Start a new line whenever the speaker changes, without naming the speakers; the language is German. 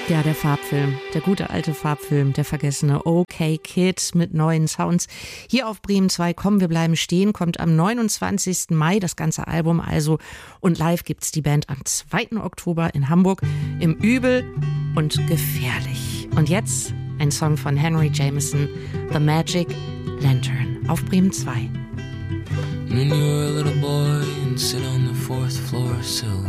Ja, der Farbfilm, der gute alte Farbfilm, der vergessene OK Kid mit neuen Sounds. Hier auf Bremen 2, komm, wir bleiben stehen, kommt am 29. Mai das ganze Album also. Und live gibt's die Band am 2. Oktober in Hamburg im Übel und Gefährlich. Und jetzt ein Song von Henry Jameson, The Magic Lantern, auf Bremen 2.
When you were a little boy and sit on the 4th floor sill